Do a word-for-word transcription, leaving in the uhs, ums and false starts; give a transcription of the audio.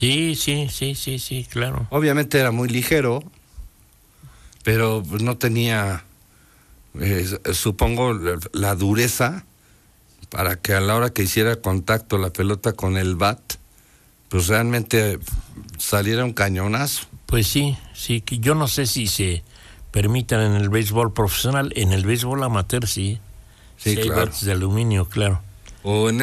Sí, sí, sí, sí, sí, claro. Obviamente era muy ligero, pero no tenía, eh, supongo, la dureza para que a la hora que hiciera contacto la pelota con el bat, pues realmente saliera un cañonazo. Pues sí, sí, que yo no sé si se permitan en el béisbol profesional, en el béisbol amateur sí. Sí, Sí, hay claro. bates de aluminio, claro. O en